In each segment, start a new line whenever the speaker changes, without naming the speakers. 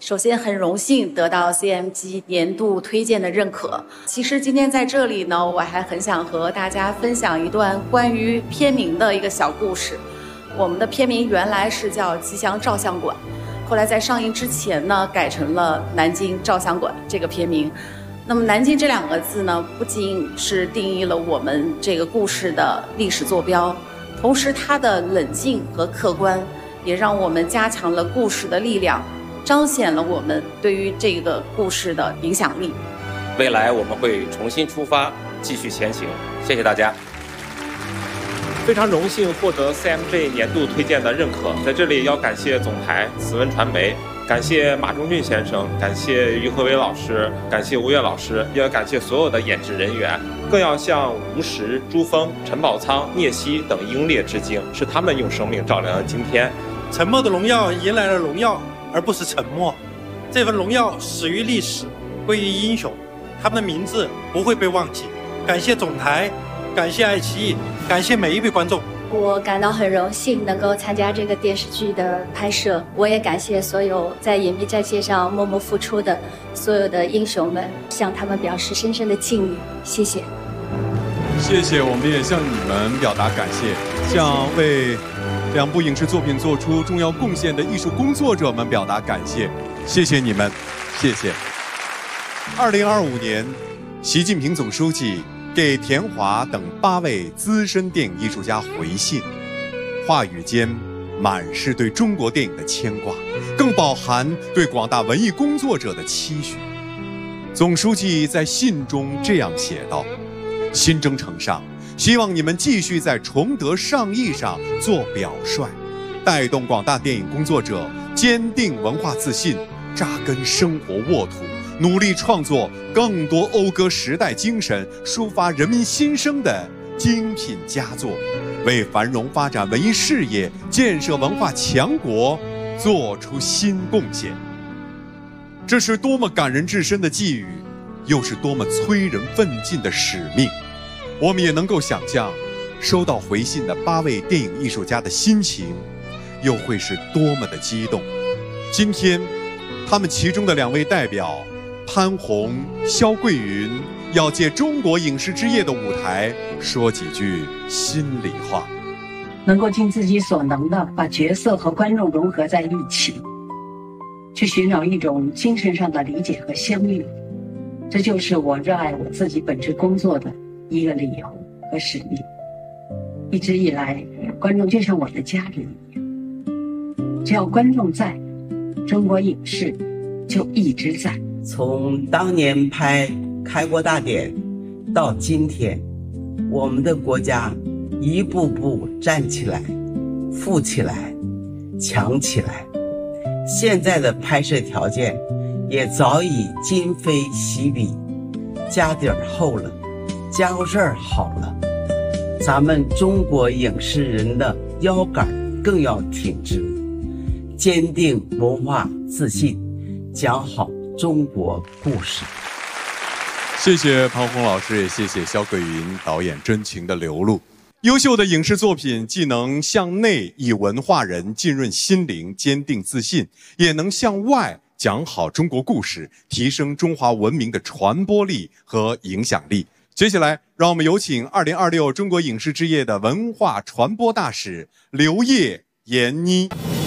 首先很荣幸得到 CMG 年度推荐的认可。其实今天在这里呢，我还很想和大家分享一段关于片名的一个小故事。我们的片名原来是叫吉祥照相馆，后来在上映之前呢，改成了南京照相馆这个片名。那么南京这2个字呢，不仅是定义了我们这个故事的历史坐标，同时它的冷静和客观，也让我们加强了故事的力量，彰显了我们对于这个故事的影响力。
未来我们会重新出发，继续前行。谢谢大家。非常荣幸获得 CMG 年度推荐的认可，在这里要感谢总台慈文传媒，感谢马中俊先生，感谢于和伟老师，感谢吴越老师，也要感谢所有的演职人员，更要向吴石、朱峰、陈宝仓、聂曦等英烈致敬，是他们用生命照亮了今天。
沉默的荣耀迎来了荣耀，而不是沉默。这份荣耀始于历史，归于英雄，他们的名字不会被忘记。感谢总台，感谢爱奇艺，感谢每一位观众。
我感到很荣幸能够参加这个电视剧的拍摄，我也感谢所有在隐秘战线上默默付出的所有的英雄们，向他们表示深深的敬意。谢谢。
谢谢，我们也向你们表达感谢，向为2部影视作品做出重要贡献的艺术工作者们表达感谢，谢谢你们，谢谢。2025年，习近平总书记给田华等8位资深电影艺术家回信，话语间满是对中国电影的牵挂，更饱含对广大文艺工作者的期许。总书记在信中这样写道：新征程上，希望你们继续在崇德尚义上做表率，带动广大电影工作者坚定文化自信，扎根生活沃土，努力创作更多讴歌时代精神、抒发人民心声的精品佳作，为繁荣发展文艺事业、建设文化强国做出新贡献。这是多么感人至深的寄语，又是多么催人奋进的使命。我们也能够想象，收到回信的8位电影艺术家的心情又会是多么的激动。今天他们其中的2位代表潘虹、肖桂云要借中国影视之夜的舞台说几句心里话，
能够尽自己所能的把角色和观众融合在一起，去寻找一种精神上的理解和相遇，这就是我热爱我自己本职工作的一个理由和使命。一直以来，观众就像我的家人一样，只要观众在，中国影视就一直在。
从当年拍开国大典到今天，我们的国家一步步站起来、富起来、强起来。现在的拍摄条件也早已今非昔比，家底儿厚了，家伙事儿好了，咱们中国影视人的腰杆更要挺直，坚定文化自信，讲好中国故事。
谢谢潘虹老师，也谢谢肖桂云导演真情的流露。优秀的影视作品既能向内以文化人浸润心灵、坚定自信，也能向外讲好中国故事，提升中华文明的传播力和影响力。接下来，让我们有请2026中国影视之夜的文化传播大使刘烨、闫妮。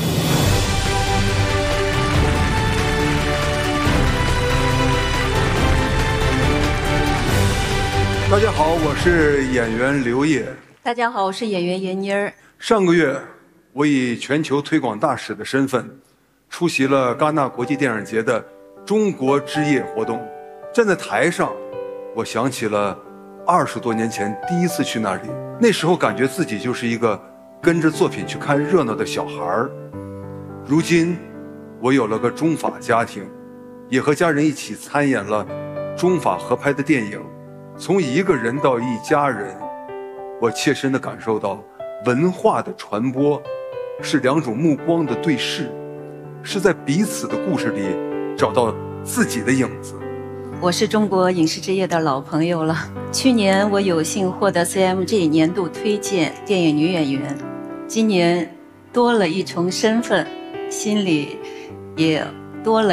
大家好，我是演员刘烨。
大家好，我是演员闫妮儿。
上个月，我以全球推广大使的身份，出席了戛纳国际电影节的中国之夜活动。站在台上，我想起了20多年前第一次去那里，那时候感觉自己就是一个跟着作品去看热闹的小孩儿。如今，我有了个中法家庭，也和家人一起参演了中法合拍的电影。从一个人到一家人，我切身地感受到文化的传播是2种目光的对视，是在彼此的故事里找到自己的影子。
我是中国影视之夜的老朋友了，去年我有幸获得 CMG 年度推荐电影女演员，今年多了一重身份，心里也多了